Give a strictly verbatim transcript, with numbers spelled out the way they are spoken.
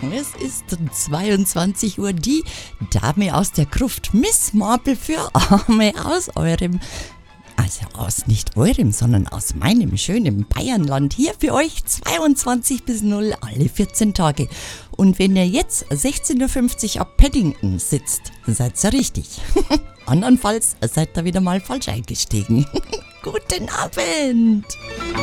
Es ist zweiundzwanzig Uhr. Die Dame aus der Gruft, Miss Marple für Arme aus eurem, also aus nicht eurem, sondern aus meinem schönen Bayernland. Hier für euch zweiundzwanzig bis null alle vierzehn Tage. Und wenn ihr jetzt sechzehn Uhr fünfzig ab Paddington sitzt, seid ihr richtig. Andernfalls seid ihr wieder mal falsch eingestiegen. Guten Abend!